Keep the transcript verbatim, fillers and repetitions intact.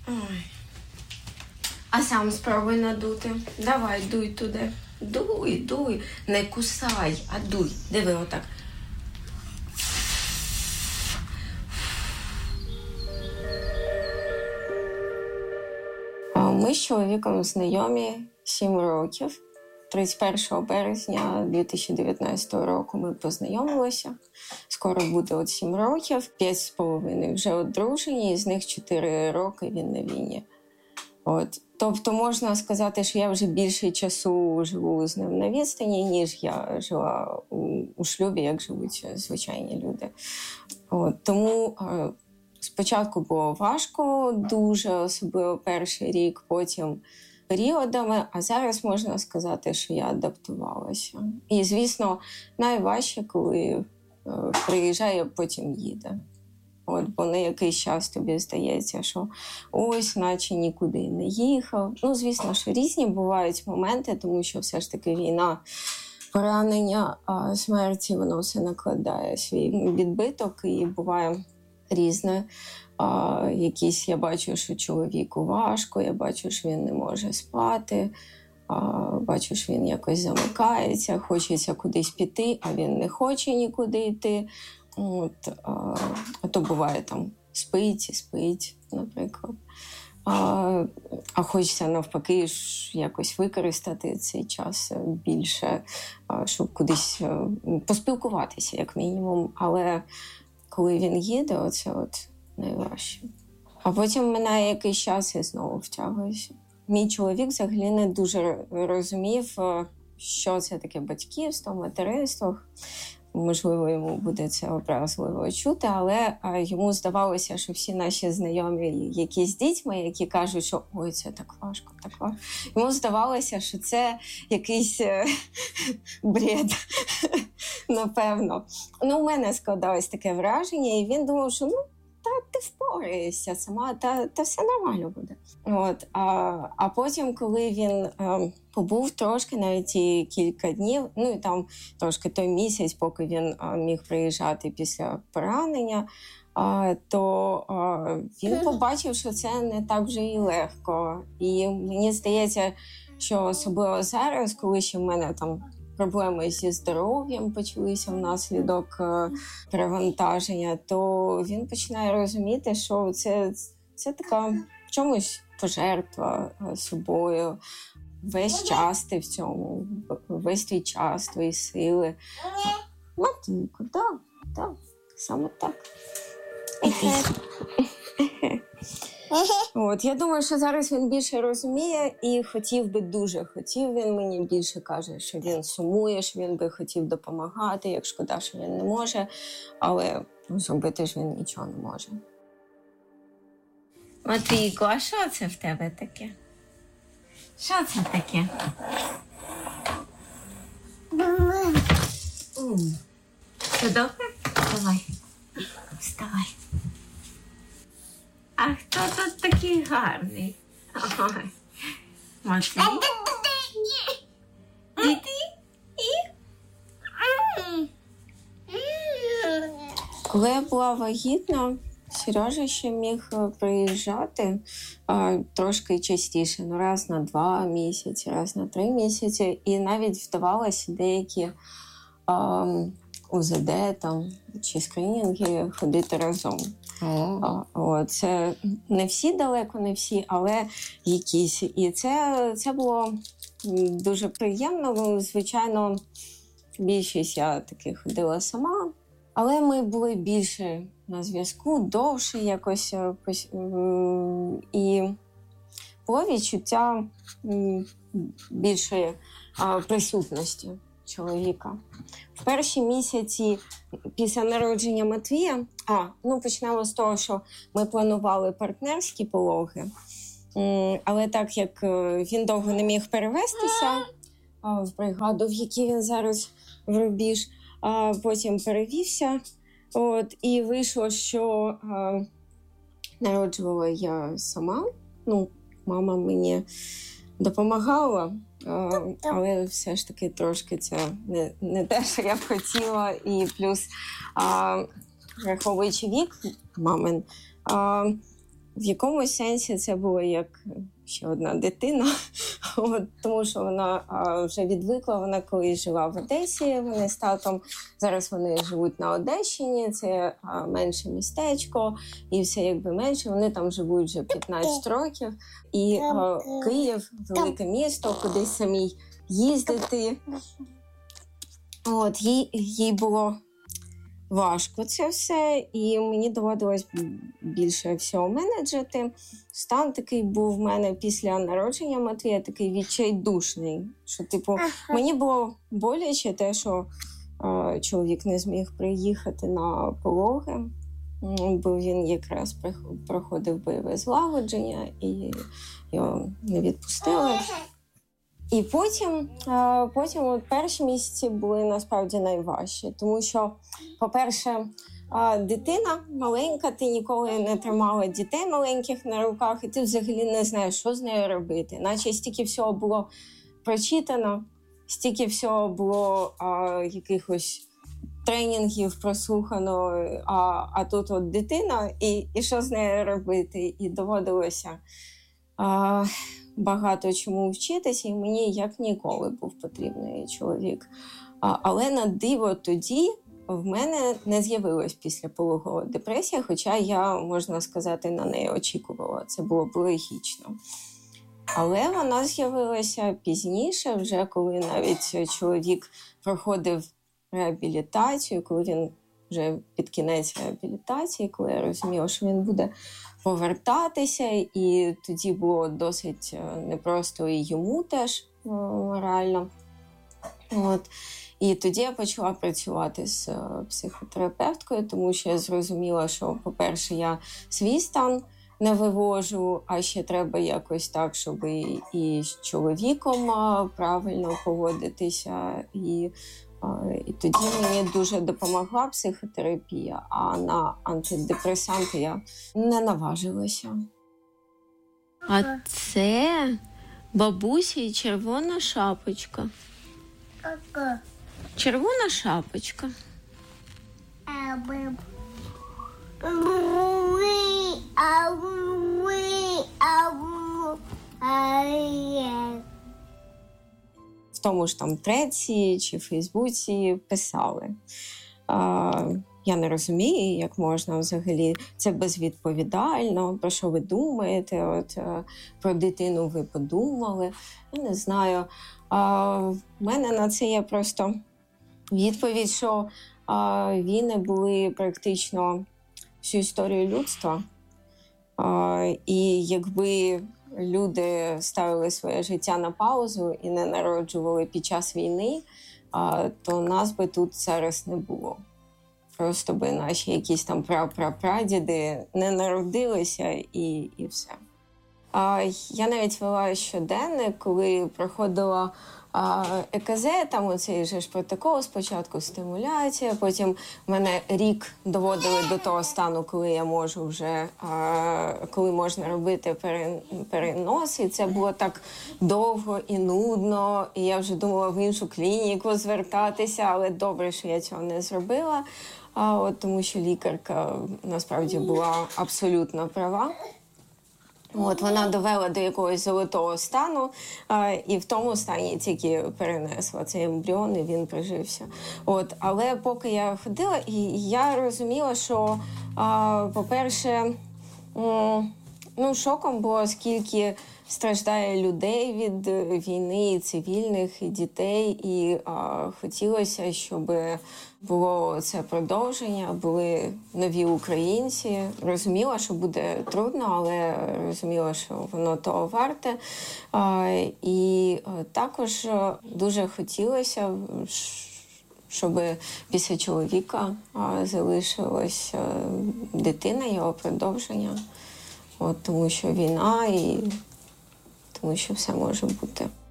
Ой. А сам спробуй надути. Давай, дуй туди. Дуй, дуй. Не кусай, а дуй. Диви отак. Ми з чоловіком знайомі сім років. тридцять першого березня дві тисячі дев'ятнадцятого року ми познайомилися. Скоро буде от сім років, п'ять з половиною вже одружені, і з них чотири роки він на війні. От. Тобто можна сказати, що я вже більше часу живу з ним на відстані, ніж я жила у, у шлюбі, як живуть звичайні люди. От. Тому е, спочатку було важко дуже, особливо перший рік, потім періодами, а зараз можна сказати, що я адаптувалася. І, звісно, найважче, коли е, приїжджає, потім їде. От, бо на якийсь час тобі здається, що ось, наче нікуди не їхав. Ну, звісно, що різні бувають моменти, тому що все ж таки війна, поранення, а смерті, воно все накладає свій відбиток і буває різне. А, якісь, я бачу, що чоловіку важко, я бачу, що він не може спати, а, бачу, що він якось замикається, хочеться кудись піти, а він не хоче нікуди йти. От, а, а то буває там спить і спить, наприклад. А, а хочеться навпаки ж якось використати цей час більше, а, щоб кудись поспілкуватися, як мінімум. Але коли він їде, оце от найважче. А потім минає якийсь час і знову втягуюся. Мій чоловік взагалі не дуже розумів, що це таке батьківство, материнство. Можливо, йому буде це образливо чути, але йому здавалося, що всі наші знайомі якісь з дітьми, які кажуть, що ой, це так важко, так важко. Йому здавалося, що це якийсь бред, напевно. Ну, у мене складалось таке враження, і він думав, що ну, та ти впораєшся сама, та, та все нормально буде. От, а, а потім, коли він е, побув трошки, навіть і кілька днів, ну і там трошки той місяць, поки він е, міг приїжджати після поранення, е, то е, він побачив, що це не так вже і легко. І мені здається, що особливо зараз, коли ще в мене там проблеми зі здоров'ям почалися внаслідок е, перевантаження, то він починає розуміти, що це, це така в чомусь пожертва е, собою. Весь час ти в цьому, весь твій час, твої сили. Матінко, так, так, саме так. От, я думаю, що зараз він більше розуміє і хотів би, дуже хотів. Він мені більше каже, що він сумує, що він би хотів допомагати, як шкода, що він не може, але зробити ж він нічого не може. Матвійко, а що це в тебе таке? Що це таке? Все добре? Давай, вставай. А хто тут такий гарний? Ой, Матвій. Діти? Коли я була вагітна, Сережа ще міг приїжджати а, трошки частіше, ну раз на два місяці, раз на три місяці. І навіть вдавалося деякі а, УЗД там, чи скринінги ходити разом. А, о, це не всі далеко, не всі, але якісь. І це, це було дуже приємно. Звичайно, більшість я таки ходила сама. Але ми були більше на зв'язку, довше якось. І було відчуття більшої присутності чоловіка. В перші місяці після народження Матвія, а, ну почнемо з того, що ми планували партнерські пологи, але так як він довго не міг перевестися в бригаду, в якій він зараз в рубіж, а потім перевівся, от, і вийшло, що а, народжувала я сама. Ну, мама мені допомагала, а, але все ж таки трошки це не, не те, що я б хотіла. І плюс, а, враховуючи вік мамин, а, В якомусь сенсі це було як ще одна дитина, От, тому що вона а, вже відвикла, вона колись жила в Одесі, вони з татом, зараз вони живуть на Одещині, це а, менше містечко, і все якби менше, вони там живуть вже п'ятнадцять років, і а, Київ, велике місто, кудись самій їздити. От, їй, їй було важко це все, і мені доводилось більше всього менеджити. Стан такий був в мене після народження Матвія, такий відчайдушний, що, типу, мені було боляче те, що е, чоловік не зміг приїхати на пологи, бо він якраз проходив бойове злагодження, і його не відпустили. І потім, потім от перші місяці були насправді найважчі, тому що, по-перше, дитина маленька, ти ніколи не тримала дітей маленьких на руках, і ти взагалі не знаєш, що з нею робити. Наче стільки всього було прочитано, стільки всього було а, якихось тренінгів прослухано, а, а тут от дитина, і, і що з нею робити? І доводилося а, багато чому вчитися, і мені як ніколи був потрібний чоловік. А, але на диво тоді в мене не з'явилась післяпологова депресія, хоча я, можна сказати, на неї очікувала. Це було б логічно. Але вона з'явилася пізніше, вже коли навіть чоловік проходив реабілітацію, коли він вже під кінець реабілітації, коли я розуміла, що він буде повертатися, і тоді було досить непросто і йому теж морально. От. І тоді я почала працювати з психотерапевткою, тому що я зрозуміла, що, по-перше, я свій стан не вивожу, а ще треба якось так, щоб і, і з чоловіком правильно поводитися. І, і тоді мені дуже допомогла психотерапія, а на антидепресанти я не наважилася. А це бабусі червона шапочка. Кака. Червона шапочка. В тому ж там Треці чи Фейсбуці писали. А, я не розумію, як можна взагалі, це безвідповідально, про що ви думаєте, от, про дитину ви подумали, я не знаю. А, в мене на це є просто відповідь, що а, війни були практично всю історію людства. А, і якби люди ставили своє життя на паузу і не народжували під час війни, а, то нас би тут зараз не було. Просто би наші якісь там прапрапрадіди не народилися і, і все. А, я навіть вела щоденник, коли проходила а, е ка зе, там оцей же ж протокол, спочатку стимуляція, потім мене рік доводили до того стану, коли я можу вже, а, коли можна робити перенос, і це було так довго і нудно, і я вже думала в іншу клініку звертатися, але добре, що я цього не зробила, а, от, тому що лікарка насправді була абсолютно права. От, вона довела до якогось золотого стану, а, і в тому стані тільки перенесла цей ембріон, і він прижився. От, але поки я ходила, і я розуміла, що, а, по-перше, м, ну, шоком було, скільки страждає людей від війни, і цивільних, і дітей, і а, хотілося, щоб було це продовження, були нові українці. Розуміла, що буде трудно, але розуміла, що воно того варте. А, і а, також дуже хотілося, щоб після чоловіка а, залишилась а, дитина, його продовження. От, тому що війна і тому що все може бути.